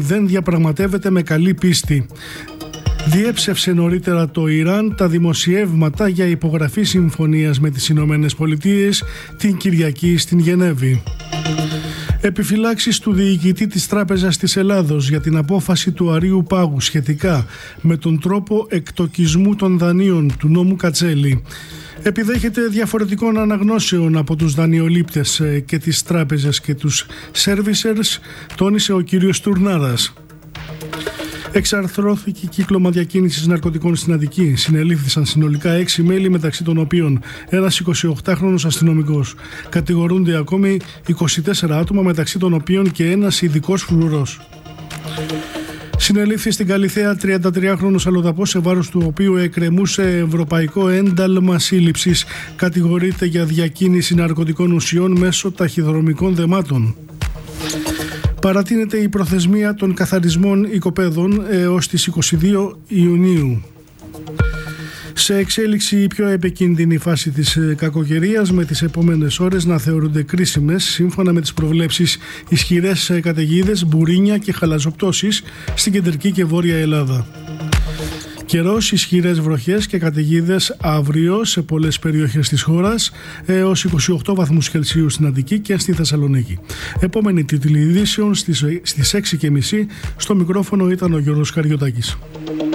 δεν διαπραγματεύεται με καλή πίστη. Διέψευσε νωρίτερα το Ιράν τα δημοσιεύματα για υπογραφή συμφωνίας με τις Ηνωμένες Πολιτείες την Κυριακή στην Γενέβη. Επιφυλάξεις του διοικητή της Τράπεζας της Ελλάδος για την απόφαση του Αρείου Πάγου σχετικά με τον τρόπο εκτοκισμού των δανείων του νόμου Κατσέλη. Επιδέχεται διαφορετικών αναγνώσεων από τους δανειολήπτες και τις τράπεζες και τους servicers, τόνισε ο κύριος Τουρνάρας. Εξαρθρώθηκε κύκλωμα διακίνησης ναρκωτικών στην Αττική. Συνελήφθησαν συνολικά 6 μέλη, μεταξύ των οποίων ένας 28χρονος αστυνομικός. Κατηγορούνται ακόμη 24 άτομα, μεταξύ των οποίων και ένας ειδικός φρουρός. Συνελήφθη στην Καλιθέα 33χρονος αλλοδαπός, σε βάρος του οποίου εκκρεμούσε ευρωπαϊκό ένταλμα σύλληψης. Κατηγορείται για διακίνηση ναρκωτικών ουσιών μέσω ταχυδρομικών δεμάτων. Παρατείνεται η προθεσμία των καθαρισμών οικοπαίδων έως τις 22 Ιουνίου. Σε εξέλιξη η πιο επικίνδυνη φάση της κακοκαιρίας, με τις επόμενες ώρες να θεωρούνται κρίσιμες, σύμφωνα με τις προβλέψεις, ισχυρές καταιγίδες, μπουρίνια και χαλαζοπτώσεις στην κεντρική και βόρεια Ελλάδα. Καιρός, ισχυρές βροχές και καταιγίδες αύριο σε πολλές περιοχές της χώρας, έως 28 βαθμούς Κελσίου στην Αττική και στη Θεσσαλονίκη. Επόμενη τίτλη ειδήσεων στις 6:30. Στο μικρόφωνο ήταν ο Γιώργος Καριωτάκης.